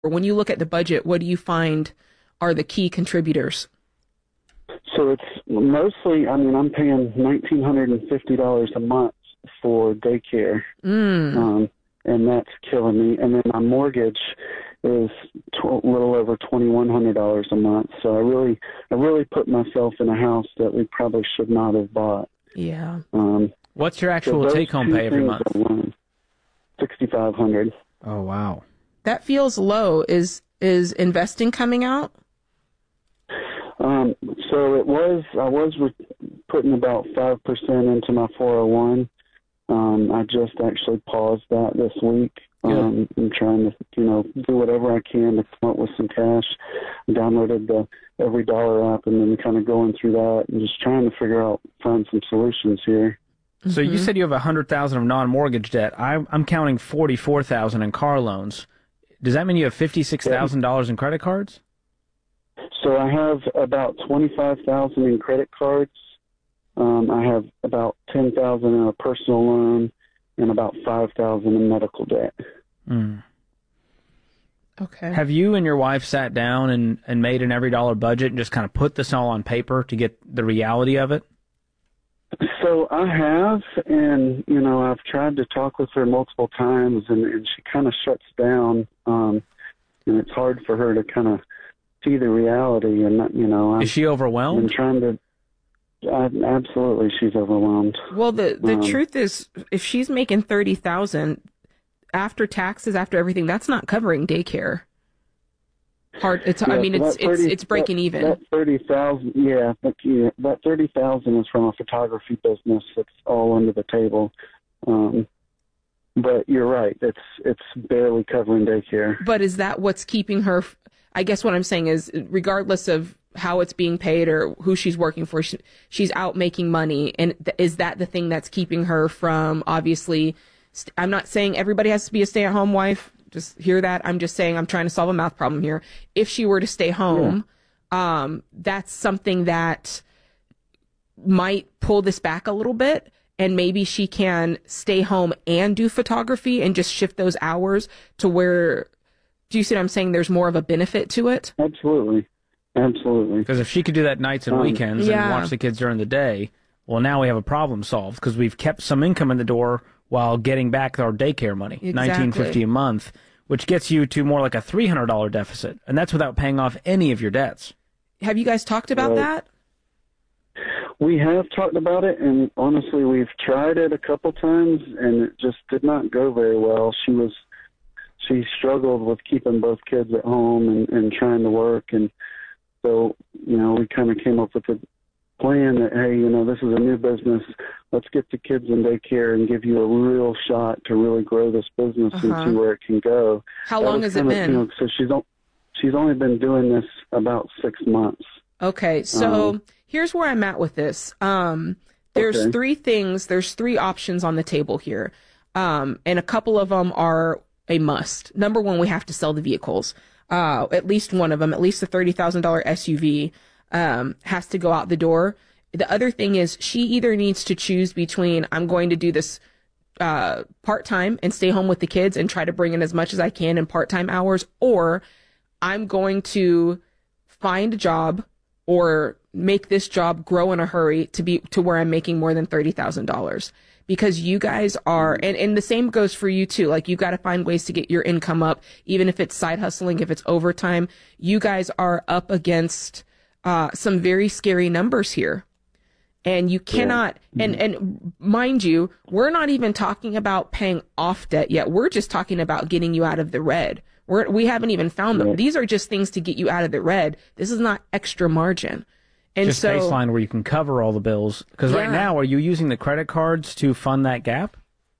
When you look at the budget, what do you find are the key contributors? So it's mostly, I'm paying $1,950 a month for daycare, and that's killing me. And then my mortgage is a little over $2,100 a month. So I really put myself in a house that we probably should not have bought. Yeah. What's your actual take-home pay every month? $6,500. Oh, wow. That feels low. Is investing coming out? So I was putting about 5% into my 401. I just actually paused that this week. I'm trying to, do whatever I can to come up with some cash. Downloaded the Every Dollar app and then kind of going through that and just trying to find some solutions here. So you said you have $100,000 of non-mortgage debt. I'm counting $44,000 in car loans. Does that mean you have $56,000 in credit cards? So I have about $25,000 in credit cards. I have about $10,000 in a personal loan and about $5,000 in medical debt. Okay. Have you and your wife sat down and made an Every Dollar budget and just kind of put this all on paper to get the reality of it? So I have, and, I've tried to talk with her multiple times, and she kind of shuts down, and it's hard for her to kind of see the reality, and, Is she overwhelmed? I'm trying to, absolutely, she's overwhelmed. Well, the truth is, if she's making $30,000 after taxes, after everything, that's not covering daycare. It's breaking even. That $30,000, yeah, that $30,000 is from a photography business. It's all under the table. But you're right. It's barely covering daycare. But is that what's keeping her? I guess what I'm saying is, regardless of how it's being paid or who she's working for, she's out making money. And is that the thing that's keeping her from, obviously, I'm not saying everybody has to be a stay-at-home wife. Just hear that. I'm just saying I'm trying to solve a math problem here. If she were to stay home, that's something that might pull this back a little bit. And maybe she can stay home and do photography and just shift those hours to where, do you see what I'm saying? There's more of a benefit to it. Absolutely. Because if she could do that nights and weekends and watch the kids during the day, well, now we have a problem solved because we've kept some income in the door while getting back our daycare money, $1,950 a month, which gets you to more like a $300 deficit, and that's without paying off any of your debts. Have you guys talked about that? We have talked about it, and honestly, we've tried it a couple times, and it just did not go very well. She struggled with keeping both kids at home and trying to work, and so, we kind of came up with a plan that, hey, this is a new business. Let's get the kids in daycare and give you a real shot to really grow this business and see where it can go. How long has it been? So she's only been doing this about 6 months. Okay, so here's where I'm at with this. There's three things. There's three options on the table here, and a couple of them are a must. Number one, we have to sell the vehicles. At least one of them, at least the $30,000 SUV. Has to go out the door. The other thing is she either needs to choose between I'm going to do this part-time and stay home with the kids and try to bring in as much as I can in part-time hours, or I'm going to find a job or make this job grow in a hurry to where I'm making more than $30,000. Because you guys are, and the same goes for you too. Like, you got to find ways to get your income up, even if it's side hustling, if it's overtime. You guys are up against some very scary numbers here. And you cannot, and mind you, we're not even talking about paying off debt yet. We're just talking about getting you out of the red. We haven't even found them. These are just things to get you out of the red. This is not extra margin. And just baseline where you can cover all the bills. Because right now, are you using the credit cards to fund that gap?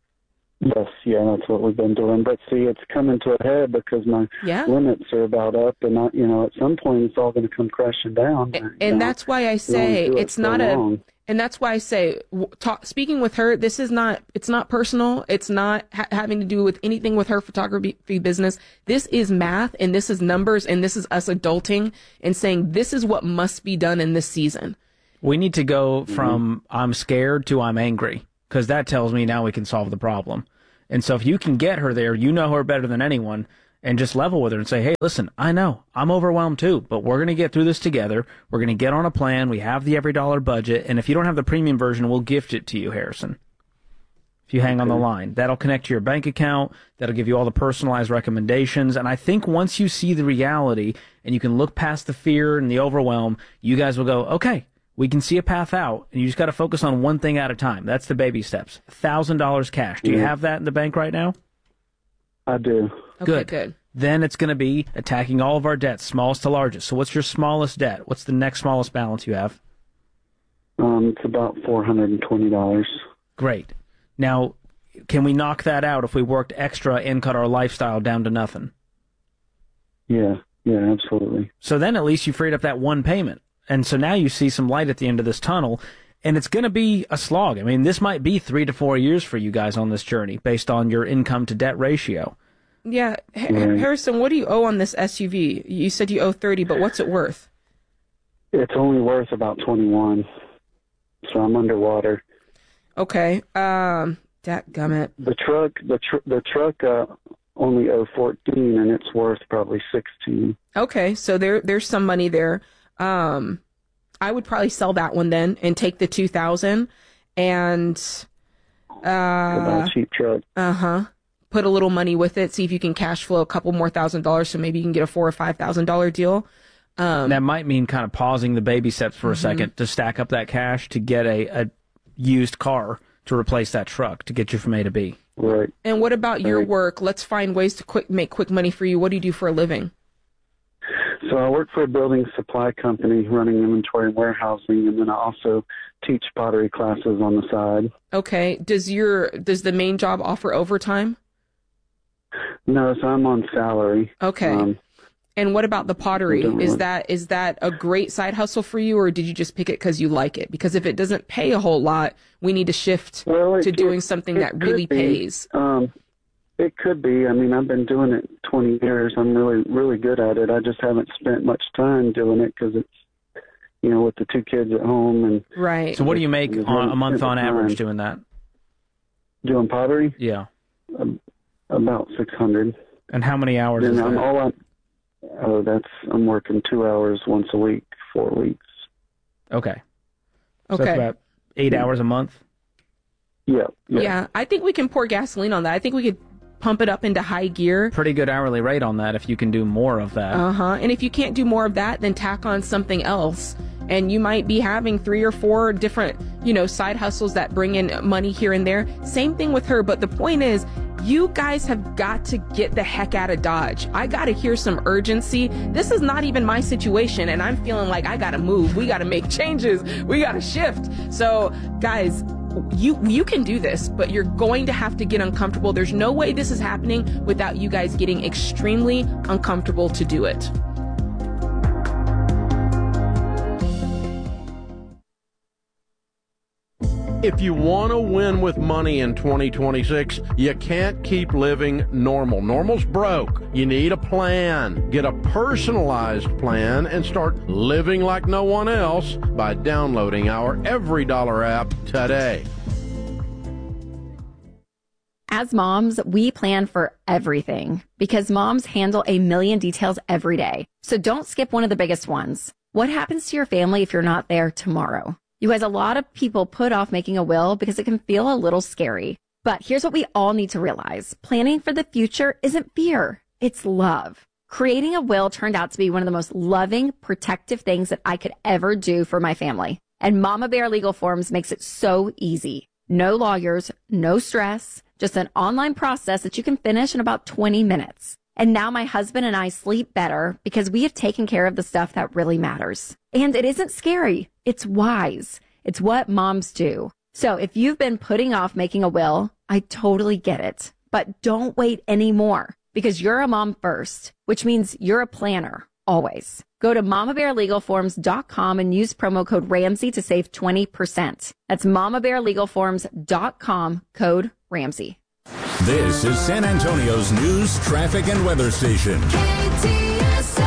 Yes, that's what we've been doing. But see, it's coming to a head because my limits are about up, and at some point it's all going to come crashing down. And that's why I say it's not a. And that's why I say, speaking with her, it's not personal. It's not having to do with anything with her photography business. This is math, and this is numbers, and this is us adulting and saying this is what must be done in this season. We need to go from I'm scared to I'm angry, because that tells me now we can solve the problem. And so if you can get her there, you know her better than anyone, and just level with her and say, hey, listen, I know I'm overwhelmed too, but we're going to get through this together. We're going to get on a plan. We have the every dollar budget. And if you don't have the premium version, we'll gift it to you, Harrison. If you hang on the line, that'll connect to your bank account. That'll give you all the personalized recommendations. And I think once you see the reality and you can look past the fear and the overwhelm, you guys will go, okay, we can see a path out. And you just got to focus on one thing at a time. That's the baby steps. $1,000 cash. Do you have that in the bank right now? I do. Good. Then it's going to be attacking all of our debts, smallest to largest. So what's your smallest debt? What's the next smallest balance you have? It's about $420. Great. Now, can we knock that out if we worked extra and cut our lifestyle down to nothing? Yeah, absolutely. So then at least you freed up that one payment. And so now you see some light at the end of this tunnel, and it's going to be a slog. I mean, this might be 3 to 4 years for you guys on this journey based on your income to debt ratio. Yeah. Harrison, what do you owe on this SUV? You said you owe 30, but what's it worth? It's only worth about 21, so I'm underwater. Okay. Dadgummit. The truck only owe 14, and it's worth probably 16. Okay, so there's some money there. I would probably sell that one then and take the 2,000 and buy a cheap truck. Put a little money with it. See if you can cash flow a couple more $1,000, so maybe you can get a $4,000 or $5,000 deal. That might mean kind of pausing the baby steps for a second to stack up that cash to get a used car to replace that truck to get you from A to B. Right. And what about your work? Let's find ways to make quick money for you. What do you do for a living? So I work for a building supply company running inventory and warehousing, and then I also teach pottery classes on the side. Okay. Does the main job offer overtime? No, so I'm on salary. Okay. And what about the pottery? Is that a great side hustle for you, or did you just pick it because you like it? Because if it doesn't pay a whole lot, we need to shift to doing something that really pays. It could be. I mean, I've been doing it 20 years. I'm really, really good at it. I just haven't spent much time doing it because it's, with the 2 kids at home. And right. So what do you make a month on average doing that? Doing pottery? Yeah. About 600. And how many hours is that? I'm working 2 hours once a week, 4 weeks. Okay. So that's about 8 hours a month? Yeah. I think we can pour gasoline on that. I think we could pump it up into high gear. Pretty good hourly rate on that if you can do more of that. And if you can't do more of that, then tack on something else. And you might be having 3 or 4 different, side hustles that bring in money here and there. Same thing with her. But the point is, you guys have got to get the heck out of Dodge. I got to hear some urgency. This is not even my situation, and I'm feeling like I got to move. We got to make changes. We got to shift. So, guys, you can do this, but you're going to have to get uncomfortable. There's no way this is happening without you guys getting extremely uncomfortable to do it. If you want to win with money in 2026, you can't keep living normal. Normal's broke. You need a plan. Get a personalized plan and start living like no one else by downloading our Every Dollar app today. As moms, we plan for everything because moms handle a million details every day. So don't skip one of the biggest ones. What happens to your family if you're not there tomorrow? You guys, a lot of people put off making a will because it can feel a little scary. But here's what we all need to realize. Planning for the future isn't fear. It's love. Creating a will turned out to be one of the most loving, protective things that I could ever do for my family. And Mama Bear Legal Forms makes it so easy. No lawyers, no stress, just an online process that you can finish in about 20 minutes. And now my husband and I sleep better because we have taken care of the stuff that really matters. And it isn't scary. It's wise. It's what moms do. So if you've been putting off making a will, I totally get it. But don't wait anymore because you're a mom first, which means you're a planner always. Go to mamabearlegalforms.com and use promo code Ramsey to save 20%. That's mamabearlegalforms.com, code Ramsey. This is San Antonio's news, traffic, and weather station.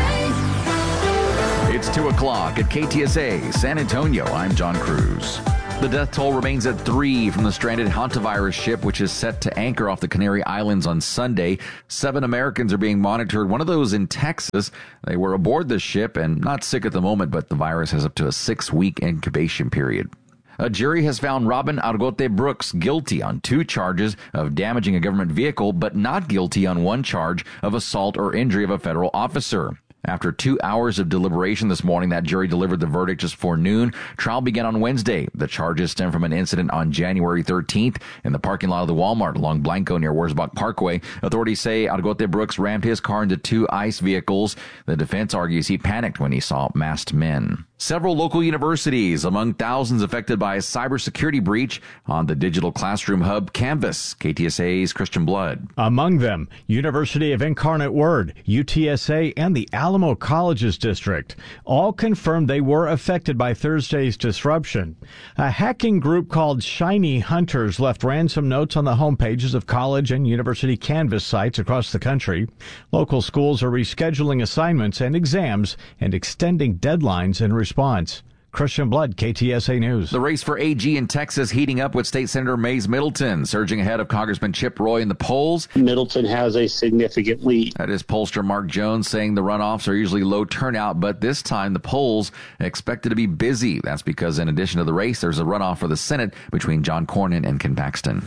KTSA. It's 2 o'clock at KTSA San Antonio. I'm John Cruz. The death toll remains at 3 from the stranded hantavirus ship, which is set to anchor off the Canary Islands on Sunday. 7 Americans are being monitored, one of those in Texas. They were aboard the ship and not sick at the moment, but the virus has up to a 6-week incubation period. A jury has found Robin Argote Brooks guilty on 2 charges of damaging a government vehicle, but not guilty on 1 charge of assault or injury of a federal officer. After 2 hours of deliberation this morning, that jury delivered the verdict just before noon. Trial began on Wednesday. The charges stem from an incident on January 13th in the parking lot of the Walmart along Blanco near Wurzbach Parkway. Authorities say Argote Brooks rammed his car into 2 ICE vehicles. The defense argues he panicked when he saw masked men. Several local universities among thousands affected by a cybersecurity breach on the digital classroom hub Canvas. KTSA's Christian Blood. Among them, University of Incarnate Word, UTSA, and the Alamo Colleges District. All confirmed they were affected by Thursday's disruption. A hacking group called Shiny Hunters left ransom notes on the homepages of college and university Canvas sites across the country. Local schools are rescheduling assignments and exams and extending deadlines in response. Christian Blood, KTSA News. The race for AG in Texas heating up with State Senator Mays Middleton surging ahead of Congressman Chip Roy in the polls. Middleton has a significant lead. That is pollster Mark Jones saying the runoffs are usually low turnout, but this time the polls expected to be busy. That's because in addition to the race, there's a runoff for the Senate between John Cornyn and Ken Paxton.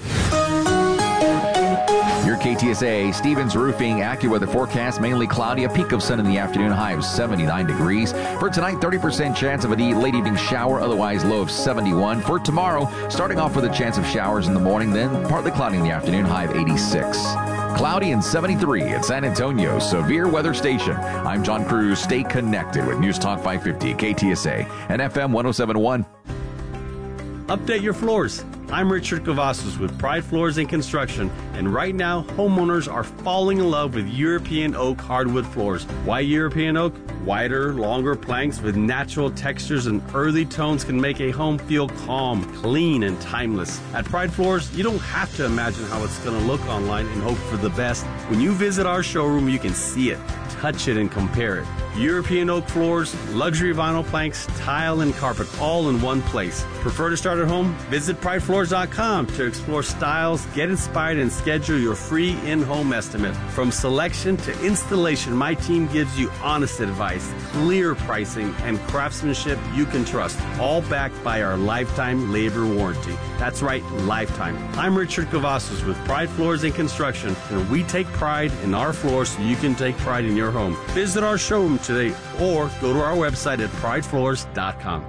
Your KTSA, Stevens Roofing, AccuWeather forecast, mainly cloudy, a peak of sun in the afternoon, high of 79 degrees. For tonight, 30% chance of a late evening shower, otherwise low of 71. For tomorrow, starting off with a chance of showers in the morning, then partly cloudy in the afternoon, high of 86. Cloudy and 73 at San Antonio Severe Weather Station. I'm John Cruz. Stay connected with News Talk 550, KTSA, and FM 107.1. Update your floors. I'm Richard Cavazos with Pride Floors and Construction, and right now, homeowners are falling in love with European oak hardwood floors. Why European oak? Wider, longer planks with natural textures and earthy tones can make a home feel calm, clean, and timeless. At Pride Floors, you don't have to imagine how it's going to look online and hope for the best. When you visit our showroom, you can see it, touch it, and compare it. European oak floors, luxury vinyl planks, tile, and carpet all in one place. Prefer to start at home? Visit pridefloors.com to explore styles, get inspired, and schedule your free in-home estimate. From selection to installation, my team gives you honest advice, clear pricing, and craftsmanship you can trust, all backed by our lifetime labor warranty. That's right, lifetime. I'm Richard Cavazos with Pride Floors and Construction, and we take pride in our floors so you can take pride in your home. Visit our showroom today or go to our website at pridefloors.com.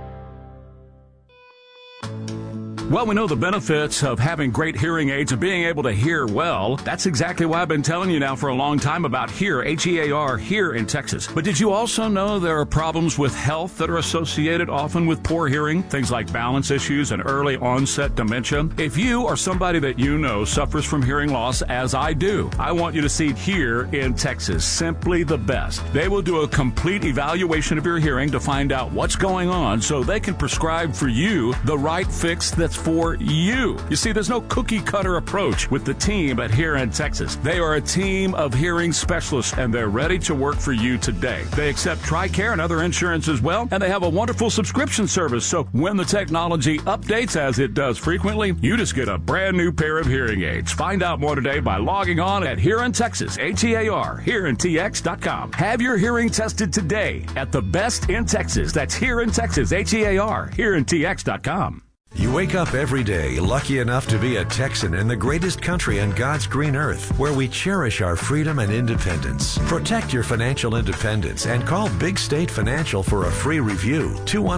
Well, we know the benefits of having great hearing aids and being able to hear well. That's exactly why I've been telling you now for a long time about HEAR, H-E-A-R, here in Texas. But did you also know there are problems with health that are associated often with poor hearing? Things like balance issues and early onset dementia. If you or somebody that you know suffers from hearing loss, as I do, I want you to see HEAR in Texas. Simply the best. They will do a complete evaluation of your hearing to find out what's going on so they can prescribe for you the right fix that's for you. You see, there's no cookie cutter approach with the team at HEAR in Texas. They are a team of hearing specialists and they're ready to work for you today. They accept TRICARE and other insurance as well, and they have a wonderful subscription service. So when the technology updates, as it does frequently, you just get a brand new pair of hearing aids. Find out more today by logging on at HEAR in Texas, H-E-A-R, HEARINTX.com. Have your hearing tested today at the best in Texas. That's HEAR in Texas, H-E-A-R, HEARINTX.com. You wake up every day lucky enough to be a Texan in the greatest country on God's green earth, where we cherish our freedom and independence. Protect your financial independence and call Big State Financial for a free review.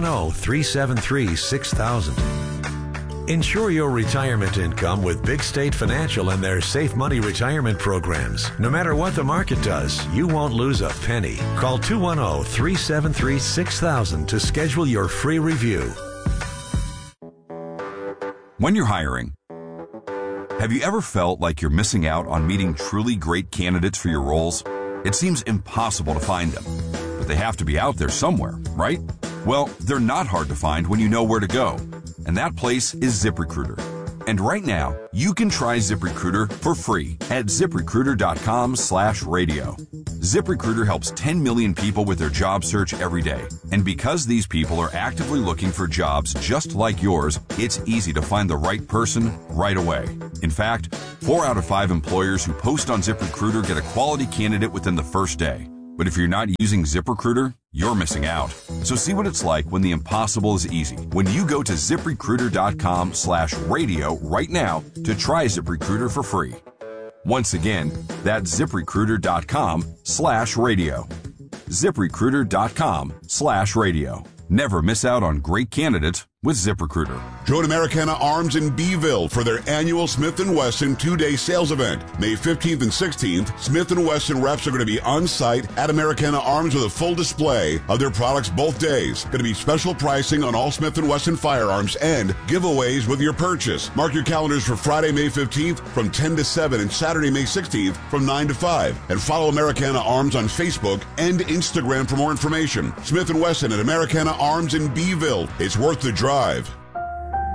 210-373-6000. Ensure your retirement income with Big State Financial and their Safe Money retirement programs. No matter what the market does, you won't lose a penny. Call 210-373-6000 to schedule your free review. When you're hiring, have you ever felt like you're missing out on meeting truly great candidates for your roles? It seems impossible to find them, but they have to be out there somewhere, right? Well, they're not hard to find when you know where to go, and that place is ZipRecruiter. And right now, you can try ZipRecruiter for free at ZipRecruiter.com/radio. ZipRecruiter helps 10 million people with their job search every day. And because these people are actively looking for jobs just like yours, it's easy to find the right person right away. In fact, 4 out of 5 employers who post on ZipRecruiter get a quality candidate within the first day. But if you're not using ZipRecruiter, you're missing out. So see what it's like when the impossible is easy. When you go to ZipRecruiter.com/radio right now to try ZipRecruiter for free. Once again, that's ZipRecruiter.com/radio. ZipRecruiter.com/radio. Never miss out on great candidates with ZipRecruiter. Join Americana Arms in Beeville for their annual Smith & Wesson 2-day sales event. May 15th and 16th, Smith & Wesson reps are going to be on site at Americana Arms with a full display of their products both days. Going to be special pricing on all Smith & Wesson firearms and giveaways with your purchase. Mark your calendars for Friday, May 15th from 10 to 7 and Saturday, May 16th from 9 to 5. And follow Americana Arms on Facebook and Instagram for more information. Smith & Wesson at Americana Arms in Beeville. It's worth the drive.